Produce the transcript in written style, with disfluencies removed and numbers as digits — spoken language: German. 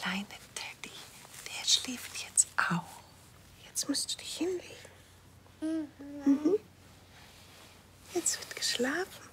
kleine Teddy, der schläft jetzt auch. Jetzt musst du dich hinlegen. Mhm. Jetzt wird geschlafen.